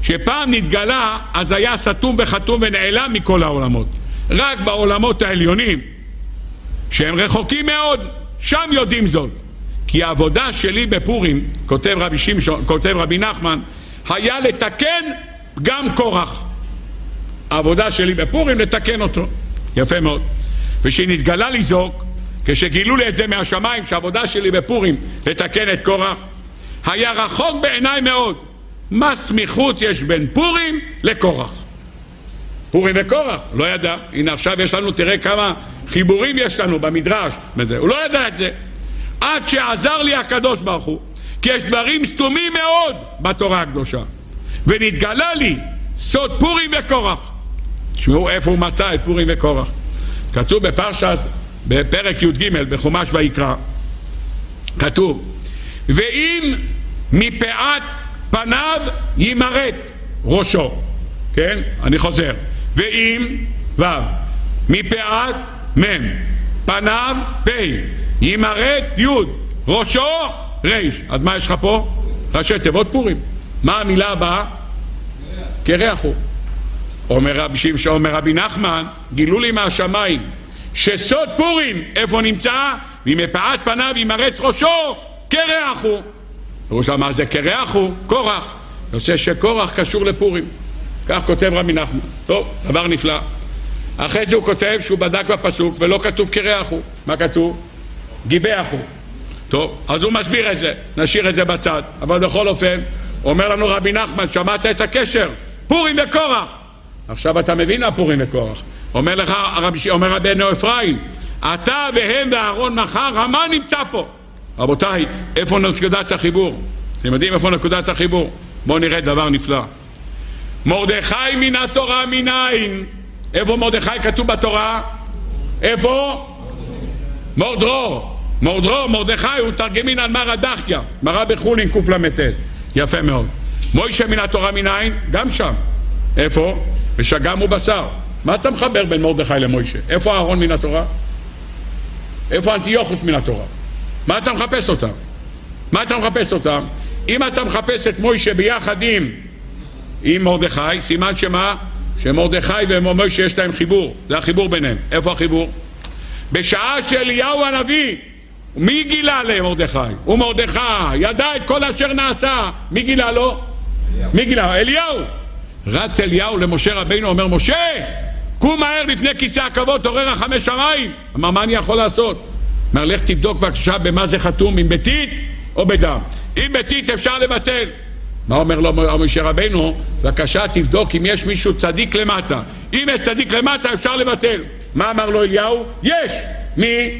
שפעם נתגלה, אז היה סתום וחתום ונעלם מכל העולמות. רק בעולמות העליונים, שהם רחוקים מאוד, שם יודעים זאת. כי העבודה שלי בפורים, כותב רבי שמשון, כותב רבי נחמן, היה לתקן גם קורח. העבודה שלי בפורים לתקן אותו. יפה מאוד. ושנתגלה לזעוק, כשגילו לי את זה מהשמיים, שהעבודה שלי בפורים לתקן את קורח, היה רחוק בעיניי מאוד. מה סמיכות יש בין פורים לקורח? פורים וקורח, לא ידע. הנה עכשיו יש לנו, תראה כמה חיבורים יש לנו במדרש. הוא לא ידע את זה. עד שעזר לי הקדוש ברוך הוא, כי יש דברים סתומים מאוד בתורה הקדושה, ונתגלה לי סוד פורים וקורח. תשמעו איפה הוא מצא את פורים וקורח. כתוב בפרשת, בפרק י"ג בחומש ויקרא, כתוב, ואם מפאת פניו ימרד ראשו, כן? אני חוזר, ואם ו' מפאת מ' פניו פ' ימרד י' ראשו ריש. אז מה יש לך פה? ראשי תיבות פורים. מה המילה הבאה? קרח הוא. אומר רבי נחמן, גילו לי מהשמיים שסוד פורים איפה נמצא? ומפאת פניו ימרד ראשו קרח הוא. פירוש מה זה קרח הוא? קורח. יוצא שקורח קשור לפורים. כך כותב רבי נחמן. טוב, דבר נפלא. אחרי זה הוא כותב שהוא בדק בפסוק ולא כתוב קרח הוא. מה כתוב? גיבח הוא. טוב, אז הוא מסביר את זה, נשאיר את זה בצד. אבל בכל אופן, אומר לנו רבי נחמן, שמעת את הקשר? פורים וקורח. עכשיו אתה מבין מה פורים וקורח. אומר לך, אומר רבנו אפרים, אתה והם ואהרון מחר, המן נמצא פה. רבותיי, איפה נקודת החיבור? אתם יודעים איפה נקודת החיבור? בואו נראה דבר נפלא. מרדכי מן התורה מנין? איפה מרדכי כתוב בתורה? איפה? מורדרור. מרדכי הוא תרגמין על מרא דחיה, מרא בחולין קל"ט. יפה מאוד. מוישה מן התורה מנין? גם שם. איפה? ושגם הוא בשר. מה אתה מחבר בין מרדכי למוישה? איפה אהרון מן התורה? איפה אנטיוכוס מן התורה? מה אתה מחפש אותם? מה אתה מחפש אותם? אם אתה מחפש את מוישה ביחד עם מרדכי, סימן שמה? שמרדכי ומוישה יש להם חיבור. זה החיבור ביניהם. איפה החיבור? בשעה שאליהו הנביא, מי גילה למרדכי? הוא מרדכי, ידע את כל אשר נעשה. מי גילה לו? מי גילה? אליהו. רץ אליהו למשה רבינו, אומר, משה, קום מהר לפני כיסא הכבוד, תעורר רחמי שמיים. אמר, מה אני יכול לעשות? אומר, לך תבדוק בבקשה במה זה חתום, אם ביתית או בדם. אם ביתית אפשר לבטל. מה אומר לו משה רבינו? בבקשה תבדוק אם יש מישהו צדיק למטה. אם יש צדיק למטה אפשר לבטל. מה אמר לו אליהו? יש. מי?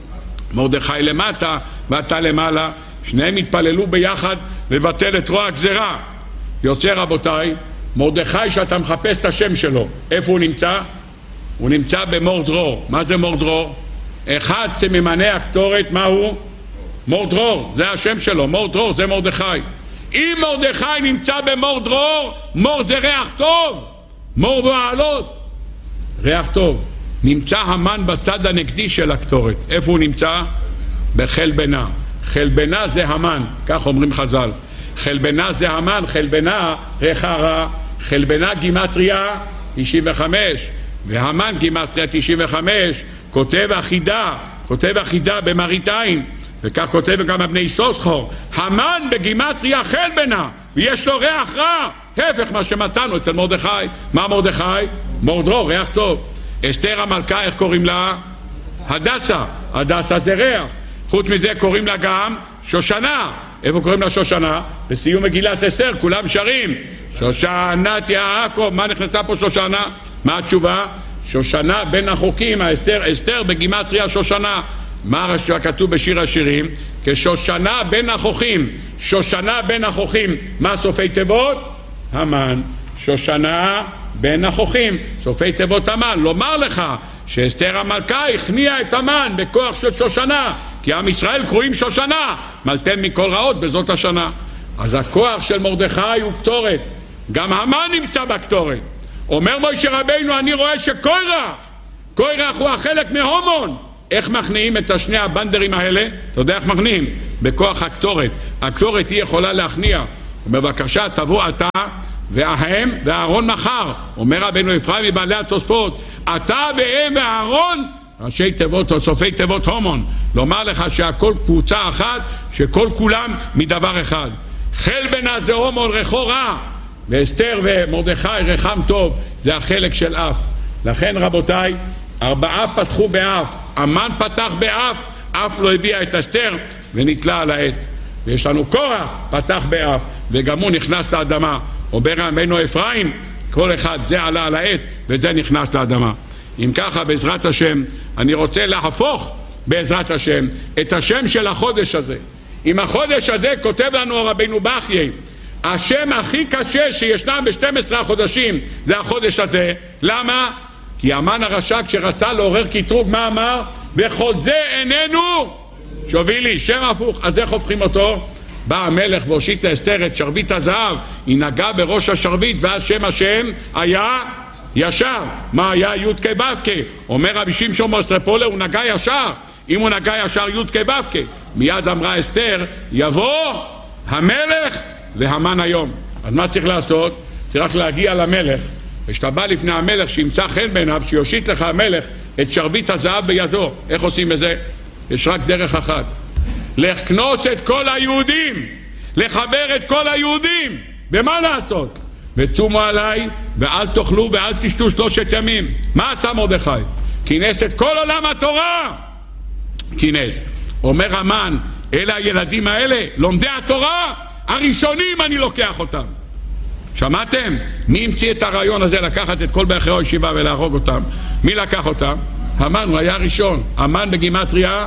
מרדכי למטה ואתה למעלה. שניהם התפללו ביחד לבטל את רוע הגזרה. יוצא רבותיי, מרדכי שאתה מחפש את השם שלו, איפה הוא נמצא? הוא נמצא במורדרור. מה זה מורדרור? אחד סממני הקטורת, מה הוא? מורדרור, זה השם שלו. מורדרור זה מרדכי. אם מרדכי נמצא במורדרור, מור זה ריח טוב, מור ועלות, ריח טוב. נמצא המן בצד הנגדי של הקטורת. איפה הוא נמצא? בחלבנה. חלבנה זה המן, כך אומרים חז"ל. חלבנה זה המן, חלבנה ריחה רע. חלבנה גימטריה 95 והמן גימטריה 95. כותב אחידה במראית עין, וכך כותב גם אבני סוסחור, המן בגימטריה חלבנה ויש לו ריח רע, הפך מה שמצאנו אצל מרדכי. מה מרדכי? מורדרור, ריח טוב. אסתר המלכה, איך קוראים לה? הדסה. הדסה זה ריח. חוץ מזה קוראים לה גם שושנה. איפה קוראים לה שושנה? בסיום מגילת אסתר כולם שרים שושנת יעקב. מה נכנסה פה שושנה? מה התשובה? שושנה בין החוקים. אסתר בגימטריה שושנה. מה כתוב בשיר השירים? כשושנה בין החוכים. שושנה בין החוכים, מה סופי תיבות? המן. שושנה בין החוכים, סופי תיבות המן. לומר לך שאסתר המלכה הכניעה את המן בכוח של שושנה, כי עם ישראל קרואים שושנה, מלתם מכל רעות בזאת השנה. אז הכוח של מרדכי הוא קטורת, גם המן נמצא בקטורת. אומר משה רבינו, אני רואה שקורח הוא החלק מהומון. איך מכניעים את השני הבנדרים האלה? אתה יודע איך מכניעים? בכוח הקטורת. הקטורת היא יכולה להכניע בבקשה תבוא אתה וההם ואהרון מחר. אומר רבנו אפרים מבעלי התוספות, אתה והם ואהרון, ראשי תיבות או סופי תיבות הומון, לומר לך שהכל קבוצה אחת, שכל כולם מדבר אחד. חל בנה זה הומון ריחו רע, ואסתר ומרדכי ריחם טוב, זה החלק של אף. לכן רבותיי, 4 פתחו באף, המן פתח באף, אף לא הביע את אסתר ונתלה על העץ. ויש לנו קורח פתח באף, וגם הוא נכנס לאדמה. אומר רבנו אפרים, כל אחד זה עלה על העץ וזה נכנס לאדמה. אם ככה, בעזרת השם, אני רוצה להפוך בעזרת השם את השם של החודש הזה. עם החודש הזה כותב לנו רבינו בחייה, השם הכי קשה שישנם ב-12 החודשים זה החודש הזה. למה? כי המן הרשע כשרצה לעורר קטרוג, מה אמר? וכל זה איננו שובילי, שם הפוך. אז איך הופכים אותו? בא המלך והושיט לאסתר את שרביט הזהב, היא נגעה בראש השרביט, ואז שם השם היה ישר. מה היה? י' כ' ו' כ'. אומר רבי שמשון מאוסטרופולר, הוא נגע ישר. אם הוא נגע ישר י' כ' ו' כ'. מיד אמרה אסתר, יבוא המלך והמן היום. אז מה צריך לעשות? צריך רק להגיע למלך, ושאתה בא לפני המלך שימצא חן בעיניו, שיושיט לך המלך את שרביט הזהב בידו. איך עושים את זה? יש רק דרך אחת, לכנוס את כל היהודים, לחבר את כל היהודים. ומה לעשות? וצומו עליי ואל תאכלו ואל תשתו 3 ימים. מה אתה מרדכי? כינס את כל עולם התורה, כינס. אומר המן, אלה הילדים האלה לומדי התורה הראשונים, אני לוקח אותם. שמעתם? מי המציא את הרעיון הזה לקחת את כל באחרי הישיבה ולהרוג אותם? מי לקח אותם? המן, הוא היה ראשון. המן בגימטריה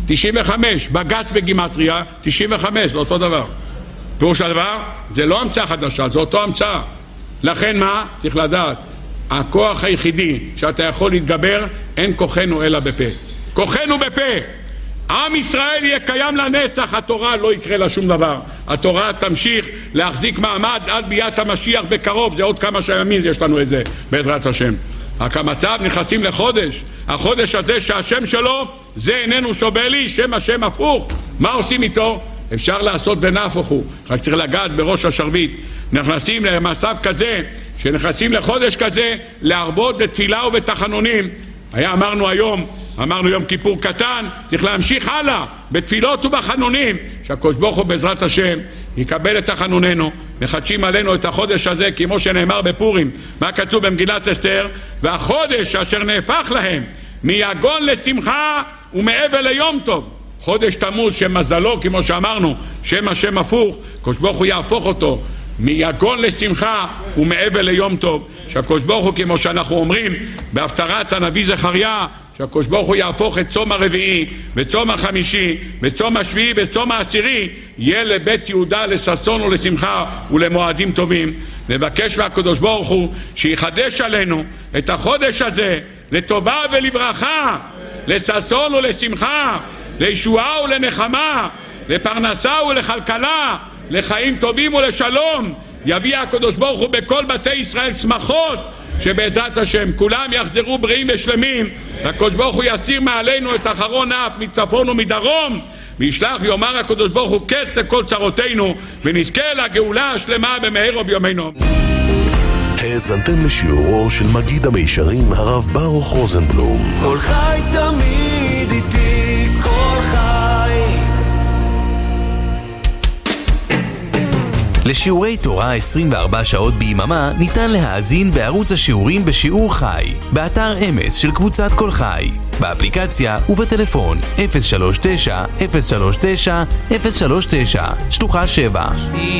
95, בג"ץ בגימטריה 95, זה אותו דבר. פירוש הדבר, זה לא המצאה חדשה, זה אותו המצאה. לכן מה? צריך לדעת, הכוח היחידי שאתה יכול להתגבר, אין כוחנו אלא בפה. כוחנו בפה. עם ישראל יהיה קיים לנצח, התורה לא יקרה לה שום דבר. התורה תמשיך להחזיק מעמד עד ביאת המשיח בקרוב, זה עוד כמה ימים יש לנו את זה, בעזרת השם. רק המצב נכנסים לחודש, החודש הזה שהשם שלו זה איננו שובילי, שם השם הפוך. מה עושים איתו? אפשר לעשות ונהפוך הוא, רק צריך לגעת בראש השרביט. נכנסים למצב כזה, שנכנסים לחודש כזה, להרבות בתפילה ובתחנונים. אמרנו יום כיפור קטן, צריך להמשיך הלאה בתפילות ובחנונים, שהקדוש ברוך הוא בעזרת השם יקבל את תחנוננו. מחדשים עלינו את החודש הזה, כמו שנאמר בפורים. מה כתוב במגילת אסתר? והחודש אשר נהפך להם מיגון לשמחה ומאבל ליום טוב. חודש תמוז שמזלו, כמו שאמרנו, שם השם הפוך, הקדוש ברוך הוא יהפוך אותו מיגון לשמחה ומאבל ליום טוב. שהקדוש ברוך הוא, כמו שאנחנו אומרים בהפטרת הנביא זכריה, שהקדוש ברוך הוא יהפוך את צום הרביעי וצום החמישי וצום השביעי וצום העשירי יהיה לבית יהודה לששון ולשמחה ולמועדים טובים. נבקש מהקדוש ברוך הוא שיחדש עלינו את החודש הזה לטובה ולברכה, לששון ולשמחה, לישועה ולנחמה, לפרנסה ולכלכלה, לחיים טובים ולשלום. יביא הקדוש ברוך הוא בכל בתי ישראל שמחות, שבעזרת השם כולם יחזרו בריאים ושלמים, והקדוש ברוך הוא יסיר מעלינו את אחרון האף מצפון ומדרום, וישלח ויאמר הקדוש ברוך הוא קץ לכל צרותינו, ונזכה לגאולה השלמה במהרה בימינו. האזנתם לשיעורו של מגיד המישרים הרב ברוך רוזנבלום. כל חי תמיד איתי, כל חי. לשיעורי תורה 24 שעות ביממה ניתן להאזין בערוץ השיעורים בשיעור חי, באתר אמס של קבוצת כל חי, באפליקציה ובטלפון 039 039 039 שלוחה 7.